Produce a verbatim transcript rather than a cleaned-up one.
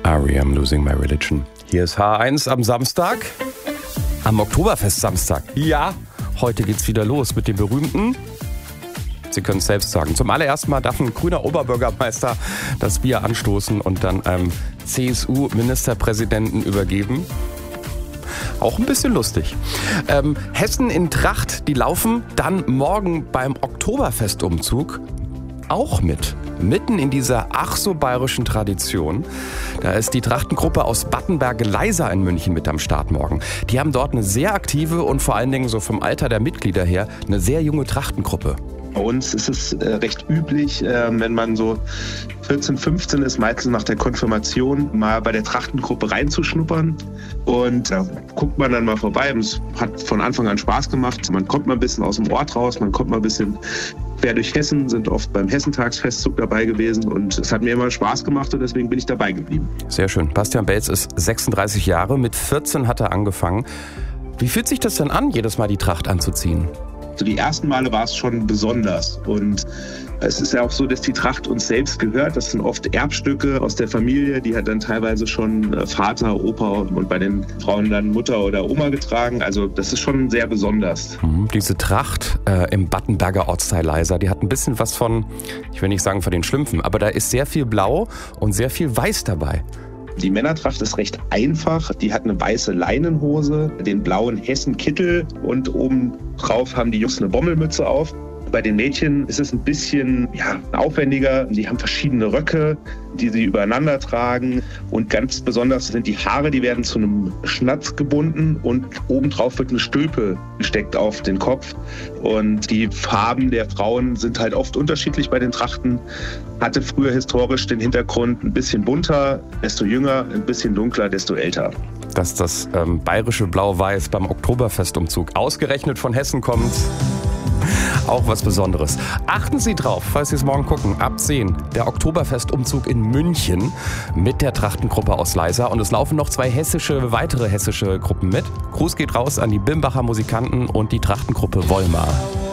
R E M Losing My Religion. Hier ist H eins am Samstag, am Oktoberfest-Samstag. Ja, heute geht's wieder los mit dem berühmten, Sie können es selbst sagen. Zum allerersten Mal darf ein grüner Oberbürgermeister das Bier anstoßen und dann einem C S U-Ministerpräsidenten übergeben. Auch ein bisschen lustig. Ähm, Hessen in Tracht, die laufen dann morgen beim Oktoberfestumzug auch mit. Mitten in dieser ach so bayerischen Tradition. Da ist die Trachtengruppe aus Battenberge-Leisa in München mit am Start morgen. Die haben dort eine sehr aktive und vor allen Dingen so vom Alter der Mitglieder her eine sehr junge Trachtengruppe. Bei uns ist es äh, recht üblich, äh, wenn man so vierzehn, fünfzehn ist, meistens nach der Konfirmation, mal bei der Trachtengruppe reinzuschnuppern. Und da guckt man dann mal vorbei. Es hat von Anfang an Spaß gemacht. Man kommt mal ein bisschen aus dem Ort raus, man kommt mal ein bisschen quer durch Hessen, sind oft beim Hessentagsfestzug dabei gewesen. Und es hat mir immer Spaß gemacht und deswegen bin ich dabei geblieben. Sehr schön. Bastian Belz ist sechsunddreißig Jahre, mit vierzehn hat er angefangen. Wie fühlt sich das denn an, jedes Mal die Tracht anzuziehen? So die ersten Male war es schon besonders und es ist ja auch so, dass die Tracht uns selbst gehört. Das sind oft Erbstücke aus der Familie, die hat dann teilweise schon Vater, Opa und bei den Frauen dann Mutter oder Oma getragen. Also das ist schon sehr besonders. Mhm, diese Tracht äh, im Battenberger Ortsteil Leisa, die hat ein bisschen was von, ich will nicht sagen von den Schlümpfen, aber da ist sehr viel Blau und sehr viel Weiß dabei. Die Männertracht ist recht einfach. Die hat eine weiße Leinenhose, den blauen Hessenkittel und oben drauf haben die Jungs eine Bommelmütze auf. Bei den Mädchen ist es ein bisschen ja, aufwendiger. Die haben verschiedene Röcke, die sie übereinander tragen. Und ganz besonders sind die Haare, die werden zu einem Schnatz gebunden und obendrauf wird eine Stülpe gesteckt auf den Kopf. Und die Farben der Frauen sind halt oft unterschiedlich bei den Trachten. Hatte früher historisch den Hintergrund ein bisschen bunter, desto jünger, ein bisschen dunkler, desto älter. Dass das ähm, bayerische Blau-Weiß beim Oktoberfestumzug ausgerechnet von Hessen kommt, auch was Besonderes. Achten Sie drauf, falls Sie es morgen gucken, ab zehn, der Oktoberfestumzug in München mit der Trachtengruppe aus Leisa. Und es laufen noch zwei hessische, weitere hessische Gruppen mit. Gruß geht raus an die Bimbacher Musikanten und die Trachtengruppe Wollmar.